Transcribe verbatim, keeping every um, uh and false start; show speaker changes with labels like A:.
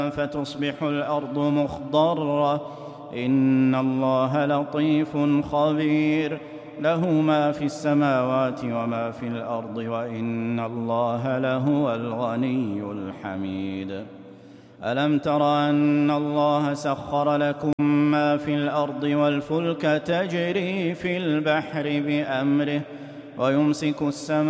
A: فتصبح الأرض مخضرة. إن الله لطيف خبير، له ما في السماوات وما في الأرض، وإن الله لهو الغني الحميد. ألم تر أن الله سخر لكم ما في الأرض والفلك تجري في البحر بأمره ويمسك السماء